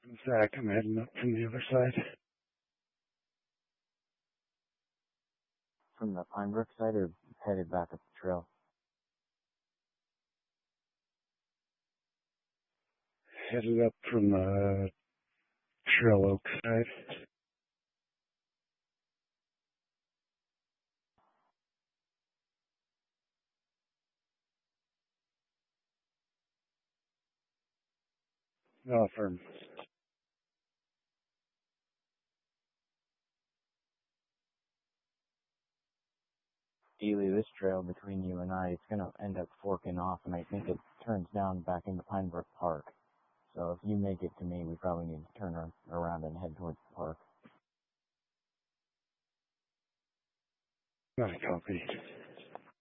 Zach, I'm heading up from the other side. From the Pinebrook side or headed back up the trail? Headed up from the Trail Oak side. Firm. Ely, this trail between you and I, it's going to end up forking off, and I think it turns down back into Pinebrook Park. So if you make it to me, we probably need to turn around and head towards the park. Not a copy.